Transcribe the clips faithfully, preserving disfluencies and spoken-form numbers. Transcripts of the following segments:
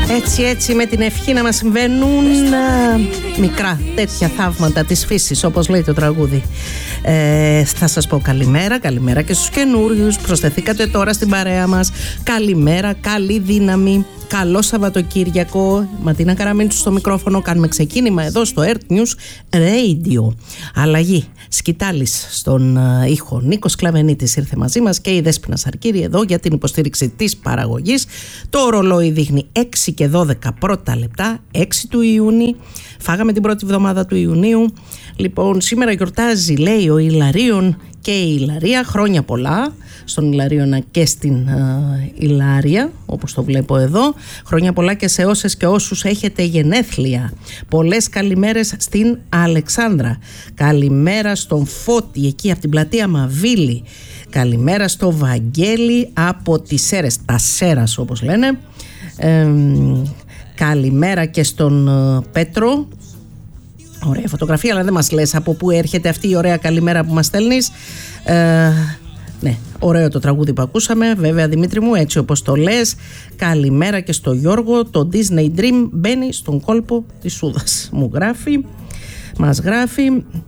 Έτσι έτσι με την ευχή να μας συμβαίνουν α, μικρά τέτοια θαύματα της φύσης, όπως λέει το τραγούδι. ε, Θα σας πω καλημέρα, καλημέρα και στους καινούριους. Προσθεθήκατε τώρα στην παρέα μας. Καλημέρα, καλή δύναμη, καλό Σαββατοκύριακο. Ματίνα Καραμίντσου στο μικρόφωνο. Κάνουμε ξεκίνημα εδώ στο Earth News Radio. Αλλαγή σκητάλης στον uh, ήχο. Νίκος Κλαβενίτης ήρθε μαζί μας και η Δέσποινα Σαρκύρη εδώ για την υποστήριξη της παραγωγής. Το ρολόι δείχνει έξι και δώδεκα πρώτα λεπτά, έξι του Ιούνιου. Φάγαμε την πρώτη εβδομάδα του Ιουνίου. Λοιπόν, σήμερα γιορτάζει, λέει, ο Ιλαρίων και η Ιλαρία. Χρόνια πολλά στον Ιλαρίωνα και στην uh, Ιλάρια, όπως το βλέπω εδώ. Χρόνια πολλά και σε όσες και όσους έχετε γενέθλια. Πολλές καλημέρες στην Αλεξάνδρα. Καλημέρα στον Φώτη εκεί από την πλατεία Μαβίλη. Καλημέρα στο Βαγγέλη από τις Σέρες, τα Σέρας όπως λένε. Ε, καλημέρα και στον uh, Πέτρο. Ωραία φωτογραφία, αλλά δεν μας λες από πού έρχεται αυτή η ωραία καλημέρα που μας στέλνεις. Ε, ναι, ωραίο το τραγούδι που ακούσαμε, βέβαια Δημήτρη μου, έτσι όπως το λες. Καλημέρα και στο Γιώργο. Το Disney Dream μπαίνει στον κόλπο της Σούδας. Μου γράφει, μας γράφει.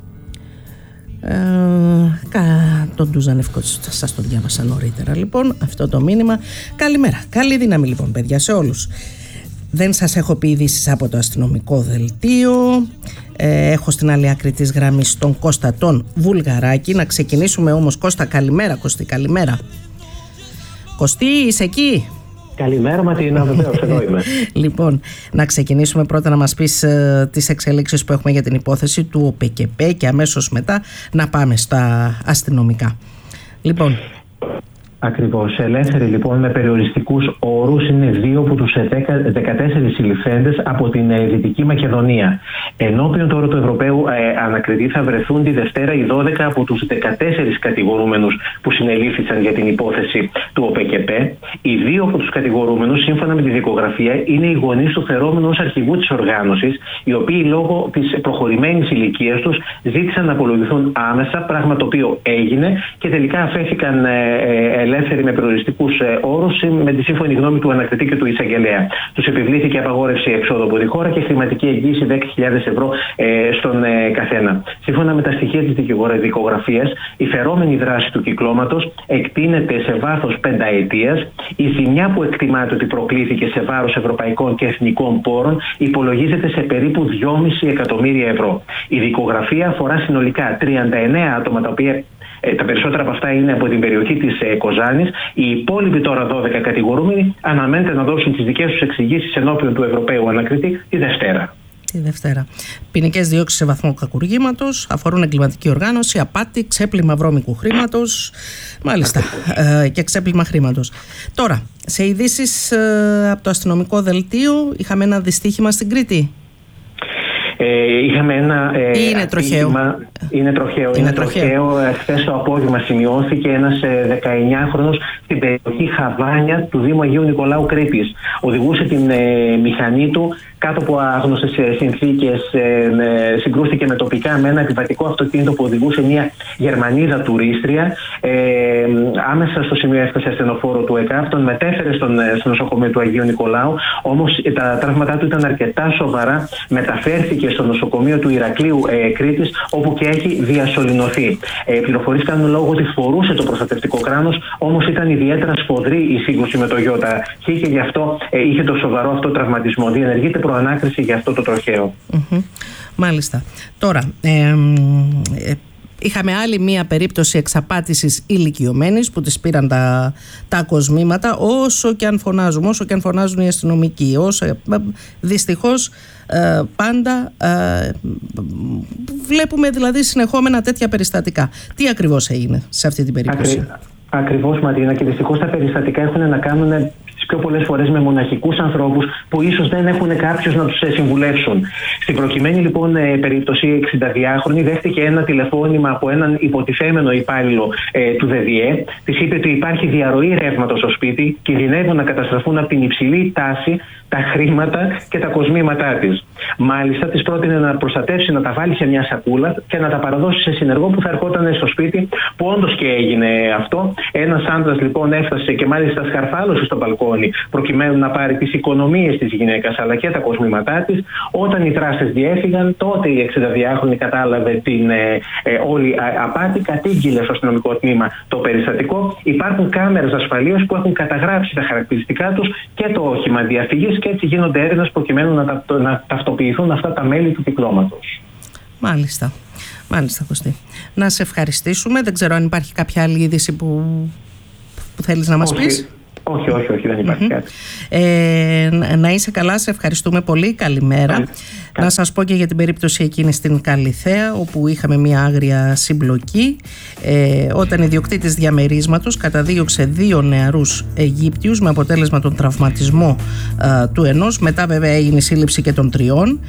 Ε, κα, τον Τουζανευκό σας το διάβασα νωρίτερα. Λοιπόν, αυτό το μήνυμα. Καλημέρα, καλή δύναμη λοιπόν παιδιά σε όλους. Δεν σας έχω πει ειδήσεις από το αστυνομικό δελτίο. ε, Έχω στην άλλη άκρη της γραμμής τον Κώστα τον Βουλγαράκη. Να ξεκινήσουμε όμως, Κώστα, καλημέρα. Κωστή, καλημέρα. Κωστή, είσαι εκεί? Καλημέρα Ματίνα, βεβαίως εδώ είμαι. Λοιπόν, να ξεκινήσουμε πρώτα να μας πεις ε, τις εξελίξεις που έχουμε για την υπόθεση του ΟΠΕΚΕΠΕ και αμέσως μετά να πάμε στα αστυνομικά. Λοιπόν, ακριβώς. Ελεύθεροι λοιπόν με περιοριστικούς όρους είναι δύο από τους δεκατέσσερις συλληφθέντες από την ε, Δυτική Μακεδονία. Ενώπιον τώρα του Ευρωπαίου ε, ανακριτή θα βρεθούν τη Δευτέρα οι δώδεκα από τους δεκατέσσερις κατηγορούμενους που συνελήφθησαν για την υπόθεση του ΟΠΕΚΕΠΕ. Οι δύο από τους κατηγορούμενους, σύμφωνα με τη δικογραφία, είναι οι γονείς του φερόμενου ως αρχηγού της οργάνωσης, οι οποίοι λόγω της προχωρημένης ηλικίας τους ζήτησαν να απολογηθούν άμεσα, πράγμα το οποίο έγινε και τελικά αφέθηκαν ε, ε, ελεύθεροι με περιοριστικούς όρους με τη σύμφωνη γνώμη του ανακριτή και του εισαγγελέα. Τους επιβλήθηκε απαγόρευση εξόδου από τη χώρα και χρηματική εγγύηση δέκα χιλιάδες ευρώ ε, στον ε, καθένα. Σύμφωνα με τα στοιχεία της δικογραφίας, η φερόμενη δράση του κυκλώματος εκτείνεται σε βάθος πενταετίας. Η ζημιά που εκτιμάται ότι προκλήθηκε σε βάρος ευρωπαϊκών και εθνικών πόρων υπολογίζεται σε περίπου δυόμισι εκατομμύρια ευρώ. Η δικογραφία αφορά συνολικά τριάντα εννέα άτομα, τα οποία Ε, τα περισσότερα από αυτά είναι από την περιοχή της ε, Κοζάνης. Οι υπόλοιποι τώρα δώδεκα κατηγορούμενοι αναμένεται να δώσουν τις δικές τους εξηγήσεις ενώπιον του Ευρωπαίου ανακριτή τη Δευτέρα. Τη Δευτέρα. Ποινικές διώξεις σε βαθμό κακουργήματος αφορούν εγκληματική οργάνωση, απάτη, ξέπλυμα βρώμικου χρήματος. Μάλιστα. Ε, και ξέπλυμα χρήματος. Τώρα, σε ειδήσεις ε, από το αστυνομικό δελτίο, είχαμε ένα δυστύχημα στην Κρήτη. Ε, είχαμε ένα. Ε, είναι τροχαίο. Είναι τροχαίο. Είναι, είναι τροχαίο. Χθες το απόγευμα σημειώθηκε ένας ε, δεκαεννιάχρονος στην περιοχή Χαβάνια του Δήμου Αγίου Νικολάου Κρήτης. Οδηγούσε την ε, μηχανή του κάτω από άγνωστες ε, συνθήκες. Ε, ε, συγκρούστηκε με τοπικά με ένα επιβατικό αυτοκίνητο που οδηγούσε μια Γερμανίδα τουρίστρια. Ε, άμεσα στο σημείο έφτασε ασθενοφόρο του ΕΚΑΒ, τον μετέφερε στον, στο νοσοκομείο του Αγίου Νικολάου. Όμως τα τραύματά του ήταν αρκετά σοβαρά. Μεταφέρθηκε στο νοσοκομείο του Ηρακλείου ε, Κρήτης, όπου και έχει διασωληνωθεί. Ε, πληροφορίες κάνουν λόγο ότι φορούσε το προστατευτικό κράνος, όμως ήταν ιδιαίτερα σφοδρή η σύγκρουση με το ΙΧ και γι' αυτό ε, είχε το σοβαρό αυτό τραυματισμό. Διενεργείται προανάκριση για αυτό το τροχαίο. Mm-hmm. Μάλιστα. Τώρα, ε, ε, είχαμε άλλη μία περίπτωση εξαπάτησης ηλικιωμένης που της πήραν τα, τα κοσμήματα, όσο και αν φωνάζουμε, όσο και αν φωνάζουν οι αστυνομικοί. Όσο, δυστυχώς ε, πάντα ε, βλέπουμε δηλαδή συνεχόμενα τέτοια περιστατικά. Τι ακριβώς έγινε σε αυτή την περίπτωση? Ακρι, ακριβώς Ματίνα, και δυστυχώς τα περιστατικά έχουν να κάνουν πιο πολλές φορές με μοναχικούς ανθρώπους που ίσως δεν έχουν κάποιους να τους συμβουλεύσουν. Στην προκειμένη λοιπόν περίπτωση, η εξηνταδυάχρονη δέχτηκε ένα τηλεφώνημα από έναν υποτιθέμενο υπάλληλο ε, του ΔΔΕ. Της είπε ότι υπάρχει διαρροή ρεύματος στο σπίτι, κινδυνεύουν να καταστραφούν από την υψηλή τάση τα χρήματα και τα κοσμήματά της. Μάλιστα, της πρότεινε να προστατεύσει, να τα βάλει σε μια σακούλα και να τα παραδώσει σε συνεργό που θα ερχόταν στο σπίτι, που όντως και έγινε αυτό. Ένας άντρας λοιπόν έφτασε και μάλιστα σκαρφάλωσε στο μπαλκόνι μόνη, προκειμένου να πάρει τις οικονομίες της γυναίκας αλλά και τα κοσμήματά της. Όταν οι δράστες διέφυγαν, τότε η εξηνταδυάχρονη κατάλαβε την ε, ε, όλη απάτη, κατήγγειλε στο αστυνομικό τμήμα το περιστατικό. Υπάρχουν κάμερες ασφαλείας που έχουν καταγράψει τα χαρακτηριστικά τους και το όχημα διαφυγής, και έτσι γίνονται έρευνες προκειμένου να, τα, να ταυτοποιηθούν αυτά τα μέλη του κυκλώματος. Μάλιστα. Μάλιστα, Κωστή. Να σε ευχαριστήσουμε. Δεν ξέρω αν υπάρχει κάποια άλλη είδηση που, που θέλεις να μας όχι, πεις. Όχι, όχι, όχι, δεν υπάρχει mm-hmm. κάτι. Ε, να είσαι καλά, σε ευχαριστούμε πολύ. Καλημέρα. Καλή. Να σας πω και για την περίπτωση εκείνη στην Καλιθέα, όπου είχαμε μια άγρια συμπλοκή, ε, όταν ιδιοκτήτης διαμερίσματος καταδίωξε δύο νεαρούς Αιγύπτιους με αποτέλεσμα τον τραυματισμό ε, του ενός. Μετά βέβαια έγινε η σύλληψη και των τριών.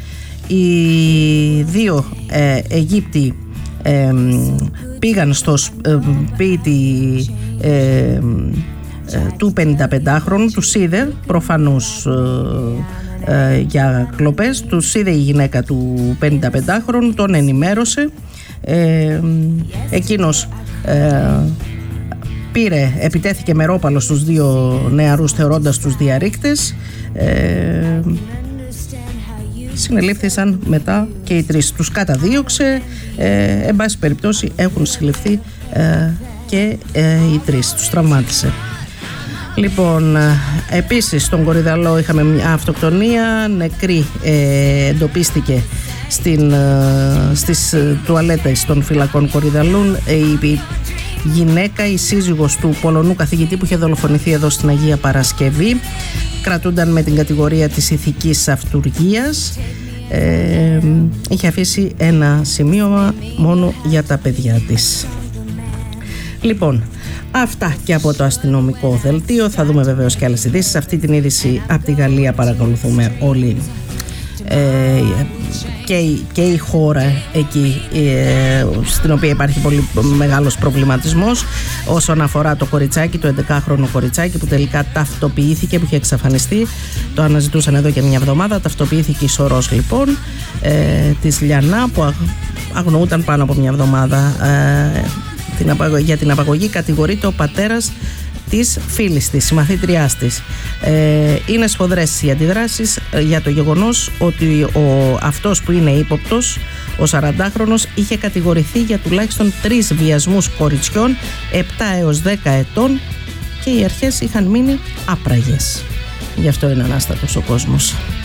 Οι δύο ε, Αιγύπτιοι ε, πήγαν στο σπίτι ε, ε, του πενηνταπεντάχρονου, τους είδε προφανώς ε, ε, για κλοπές, τους είδε η γυναίκα του πενηνταπεντάχρονου, τον ενημέρωσε, ε, εκείνος ε, πήρε, επιτέθηκε με ρόπαλο στους δύο νεαρούς θεωρώντας τους διαρρήκτες. ε, Συνελήφθησαν μετά και οι τρεις. Τους καταδίωξε, ε, εν πάση περιπτώσει έχουν συλληφθεί ε, και ε, οι τρεις. Τους τραυμάτισε. Λοιπόν, ε, επίσης στον Κορυδαλό είχαμε μια αυτοκτονία. Νεκρή ε, εντοπίστηκε στην, ε, στις τουαλέτες των φυλακών Κορυδαλούν. Ε, η γυναίκα, η σύζυγος του Πολωνού καθηγητή που είχε δολοφονηθεί εδώ στην Αγία Παρασκευή, κρατούνταν με την κατηγορία της ηθικής αυτουργίας. Ε, είχε αφήσει ένα σημείωμα μόνο για τα παιδιά της. Λοιπόν, αυτά και από το αστυνομικό δελτίο. Θα δούμε βεβαίως και άλλες ειδήσεις. Αυτή την είδηση από τη Γαλλία παρακολουθούμε όλοι. Ε, και, η, και η χώρα εκεί ε, στην οποία υπάρχει πολύ μεγάλος προβληματισμός όσον αφορά το κοριτσάκι, το έντεκαχρονο κοριτσάκι που τελικά ταυτοποιήθηκε, που είχε εξαφανιστεί. Το αναζητούσαν εδώ και μια εβδομάδα. Ταυτοποιήθηκε η σωρός λοιπόν ε, της Λιανά, που αγνοούταν πάνω από μια εβδομάδα. ε, την απαγω... Για την απαγωγή κατηγορείται ο πατέρας της φίλης της, συμμαθήτριάς της. Ε, είναι σφοδρές οι αντιδράσεις για το γεγονός ότι ο, αυτός που είναι ύποπτος, ο σαραντάχρονος, είχε κατηγορηθεί για τουλάχιστον τρεις βιασμούς κοριτσιών επτά έως δέκα ετών και οι αρχές είχαν μείνει άπραγες. Γι' αυτό είναι ανάστατος ο κόσμος.